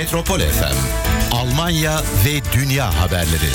Metropol FM, Almanya ve dünya haberleri.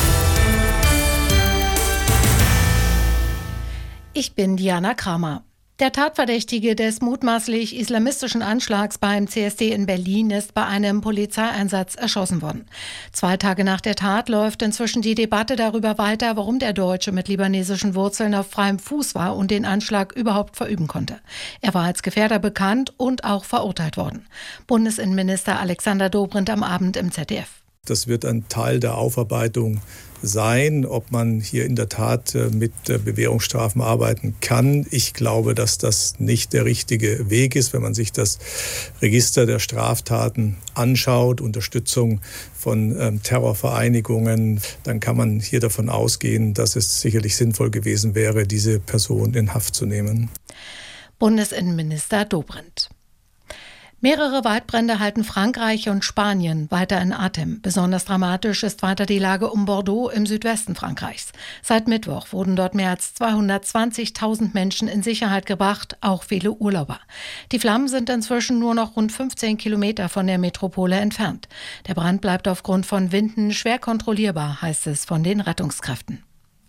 Ich bin Diana Kramer. Der Tatverdächtige des mutmaßlich islamistischen Anschlags beim CSD in Berlin ist bei einem Polizeieinsatz erschossen worden. 2 Tage nach der Tat läuft inzwischen die Debatte darüber weiter, warum der Deutsche mit libanesischen Wurzeln auf freiem Fuß war und den Anschlag überhaupt verüben konnte. Er war als Gefährder bekannt und auch verurteilt worden. Bundesinnenminister Alexander Dobrindt am Abend im ZDF. Das wird ein Teil der Aufarbeitung sein, ob man hier in der Tat mit Bewährungsstrafen arbeiten kann. Ich glaube, dass das nicht der richtige Weg ist, wenn man sich das Register der Straftaten anschaut, Unterstützung von Terrorvereinigungen, dann kann man hier davon ausgehen, dass es sicherlich sinnvoll gewesen wäre, diese Person in Haft zu nehmen. Bundesinnenminister Dobrindt. Mehrere Waldbrände halten Frankreich und Spanien weiter in Atem. Besonders dramatisch ist weiter die Lage um Bordeaux im Südwesten Frankreichs. Seit Mittwoch wurden dort mehr als 220.000 Menschen in Sicherheit gebracht, auch viele Urlauber. Die Flammen sind inzwischen nur noch rund 15 Kilometer von der Metropole entfernt. Der Brand bleibt aufgrund von Winden schwer kontrollierbar, heißt es von den Rettungskräften.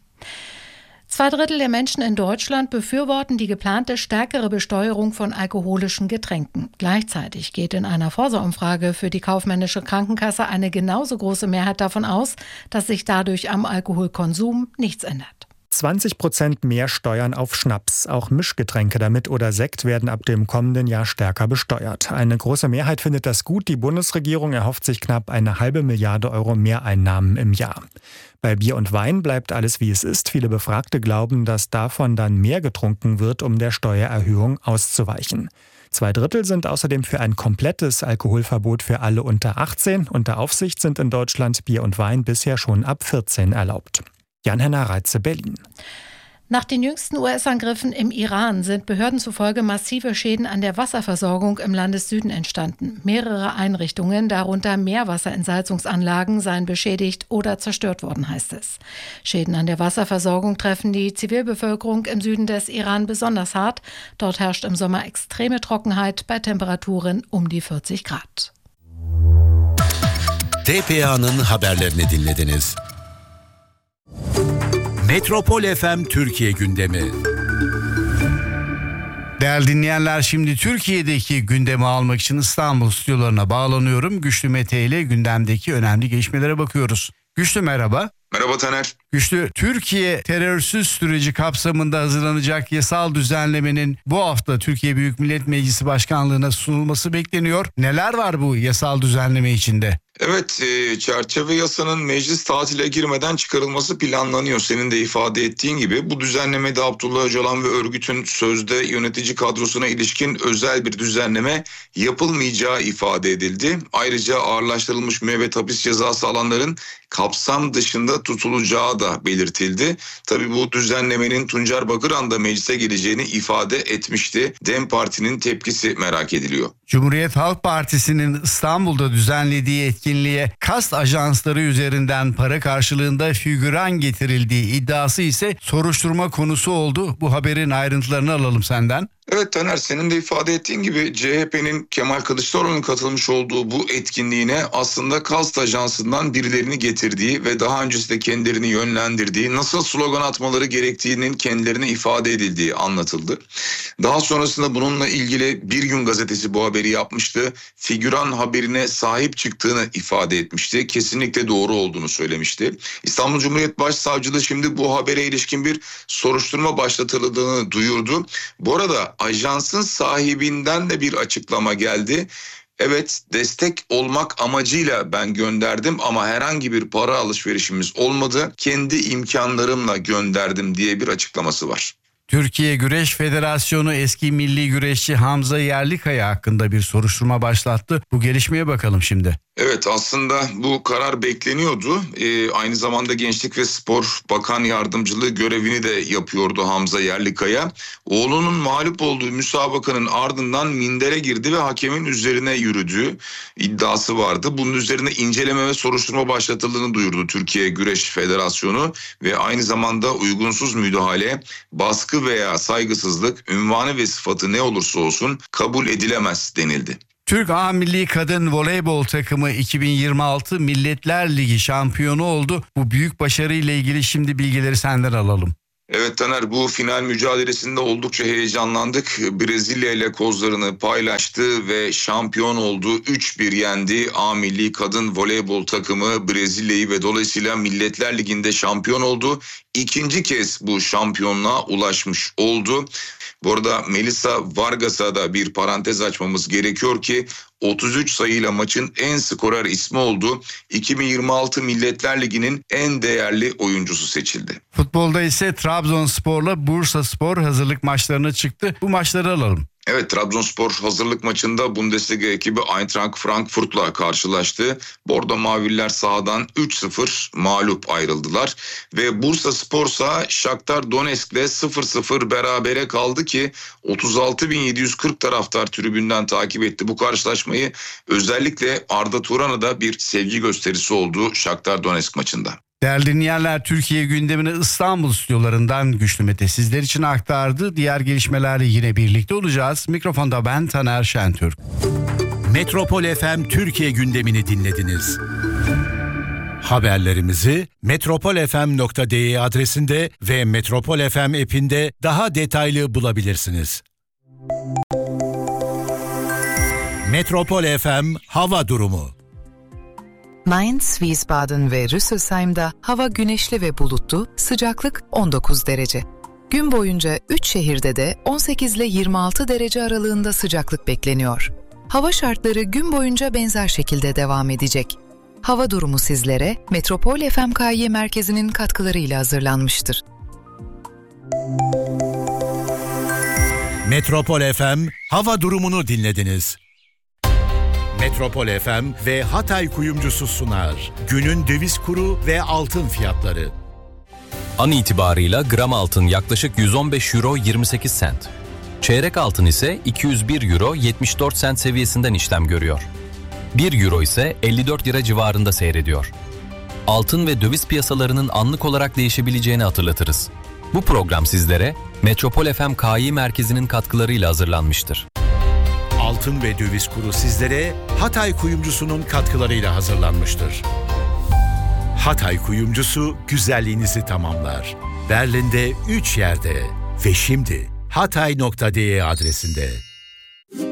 2/3 der Menschen in Deutschland befürworten die geplante stärkere Besteuerung von alkoholischen Getränken. Gleichzeitig geht in einer Forsa-Umfrage für die kaufmännische Krankenkasse eine genauso große Mehrheit davon aus, dass sich dadurch am Alkoholkonsum nichts ändert. 20% mehr Steuern auf Schnaps. Auch Mischgetränke damit oder Sekt werden ab dem kommenden Jahr stärker besteuert. Eine große Mehrheit findet das gut. Die Bundesregierung erhofft sich knapp 1,5 Milliarde Euro Mehreinnahmen im Jahr. Bei Bier und Wein bleibt alles wie es ist. Viele Befragte glauben, dass davon dann mehr getrunken wird, um der Steuererhöhung auszuweichen. 2/3 sind außerdem für ein komplettes Alkoholverbot für alle unter 18. Unter Aufsicht sind in Deutschland Bier und Wein bisher schon ab 14 erlaubt. Jan-Henner Reitze, Berlin. Nach den jüngsten US-Angriffen im Iran sind Behörden zufolge massive Schäden an der Wasserversorgung im Landessüden entstanden. Mehrere Einrichtungen, darunter Meerwasserentsalzungsanlagen, seien beschädigt oder zerstört worden, heißt es. Schäden an der Wasserversorgung treffen die Zivilbevölkerung im Süden des Iran besonders hart. Dort herrscht im Sommer extreme Trockenheit bei Temperaturen um die 40 Grad. TPA'nın haberlerini dinlediniz. Metropol FM Türkiye gündemi. Değerli dinleyenler, şimdi Türkiye'deki gündemi almak için İstanbul stüdyolarına bağlanıyorum. Güçlü Mete ile gündemdeki önemli gelişmelere bakıyoruz. Güçlü, merhaba. Merhaba Taner. Güçlü, Türkiye terörsüz süreci kapsamında hazırlanacak yasal düzenlemenin bu hafta Türkiye Büyük Millet Meclisi Başkanlığı'na sunulması bekleniyor. Neler var bu yasal düzenleme içinde? Evet, çerçeve yasanın meclis tatile girmeden çıkarılması planlanıyor. Senin de ifade ettiğin gibi bu düzenlemede Abdullah Öcalan ve örgütün sözde yönetici kadrosuna ilişkin özel bir düzenleme yapılmayacağı ifade edildi. Ayrıca ağırlaştırılmış müebbet hapis cezası alanların kapsam dışında tutulacağı da belirtildi. Tabii bu düzenlemenin Tuncer Bakıran da meclise geleceğini ifade etmişti. DEM Parti'nin tepkisi merak ediliyor. Cumhuriyet Halk Partisi'nin İstanbul'da düzenlediği etkinliğe kast ajansları üzerinden para karşılığında figüran getirildiği iddiası ise soruşturma konusu oldu. Bu haberin ayrıntılarını alalım senden. Evet Taner, senin de ifade ettiğin gibi CHP'nin Kemal Kılıçdaroğlu'nun katılmış olduğu bu etkinliğine aslında kast ajansından birilerini getirdiği ve daha öncesinde kendilerini yönlendirdiği, nasıl slogan atmaları gerektiğinin kendilerine ifade edildiği anlatıldı. Daha sonrasında bununla ilgili Bir Gün gazetesi bu haberi yapmıştı. Figüran haberine sahip çıktığını ifade etmişti. Kesinlikle doğru olduğunu söylemişti. İstanbul Cumhuriyet Başsavcılığı şimdi bu habere ilişkin bir soruşturma başlatıldığını duyurdu. Bu arada ajansın sahibinden de bir açıklama geldi. Evet, destek olmak amacıyla ben gönderdim ama herhangi bir para alışverişimiz olmadı. Kendi imkanlarımla gönderdim diye bir açıklaması var. Türkiye Güreş Federasyonu eski milli güreşçi Hamza Yerlikaya hakkında bir soruşturma başlattı. Bu gelişmeye bakalım şimdi. Evet, aslında bu karar bekleniyordu. Aynı zamanda Gençlik ve Spor Bakan Yardımcılığı görevini de yapıyordu Hamza Yerlikaya. Oğlunun mağlup olduğu müsabakanın ardından mindere girdi ve hakemin üzerine yürüdüğü iddiası vardı. Bunun üzerine inceleme ve soruşturma başlatıldığını duyurdu Türkiye Güreş Federasyonu ve aynı zamanda uygunsuz müdahale, baskı veya saygısızlık, ünvanı ve sıfatı ne olursa olsun kabul edilemez denildi. Türk A Milli Kadın Voleybol takımı 2026 Milletler Ligi şampiyonu oldu. Bu büyük başarıyla ilgili şimdi bilgileri senden alalım. Evet Taner, bu final mücadelesinde oldukça heyecanlandık. Brezilya ile kozlarını paylaştı ve şampiyon oldu. 3-1 yendi A Milli Kadın Voleybol takımı Brezilya'yı ve dolayısıyla Milletler Ligi'nde şampiyon oldu. İkinci kez bu şampiyonluğa ulaşmış oldu. Bu arada Melissa Vargas'a da bir parantez açmamız gerekiyor ki 33 sayıyla maçın en skorer ismi oldu. 2026 Milletler Ligi'nin en değerli oyuncusu seçildi. Futbolda ise Trabzonspor'la Bursaspor hazırlık maçlarına çıktı. Bu maçları alalım. Evet, Trabzonspor hazırlık maçında Bundesliga ekibi Eintracht Frankfurt'la karşılaştı. Bordo Maviller sahadan 3-0 mağlup ayrıldılar. Ve Bursaspor ise Shakhtar Donetsk'le 0-0 berabere kaldı ki 36.740 taraftar tribünden takip etti bu karşılaşmayı. Özellikle Arda Turan'a da bir sevgi gösterisi oldu Shakhtar Donetsk maçında. Değerli dinleyenler, Türkiye gündemini İstanbul stüdyolarından Güçlü Mete sizler için aktardı. Diğer gelişmelerle yine birlikte olacağız. Mikrofonda ben Taner Şentürk. Metropol FM Türkiye gündemini dinlediniz. Haberlerimizi metropolfm.de adresinde ve Metropol FM app'inde daha detaylı bulabilirsiniz. Metropol FM hava durumu. Mainz, Wiesbaden ve Rüsselsheim'da hava güneşli ve bulutlu, sıcaklık 19 derece. Gün boyunca 3 şehirde de 18 ile 26 derece aralığında sıcaklık bekleniyor. Hava şartları gün boyunca benzer şekilde devam edecek. Hava durumu sizlere Metropol FMKY merkezinin katkılarıyla hazırlanmıştır. Metropol FM hava durumunu dinlediniz. Metropol FM ve Hatay Kuyumcusu sunar. Günün döviz kuru ve altın fiyatları. An itibarıyla gram altın yaklaşık 115 euro 28 sent. Çeyrek altın ise 201 euro 74 sent seviyesinden işlem görüyor. 1 euro ise 54 lira civarında seyrediyor. Altın ve döviz piyasalarının anlık olarak değişebileceğini hatırlatırız. Bu program sizlere Metropol FM KY merkezinin katkılarıyla hazırlanmıştır. Altın ve döviz kuru sizlere Hatay Kuyumcusu'nun katkılarıyla hazırlanmıştır. Hatay Kuyumcusu güzelliğinizi tamamlar. Berlin'de 3 yerde ve şimdi hatay.de adresinde.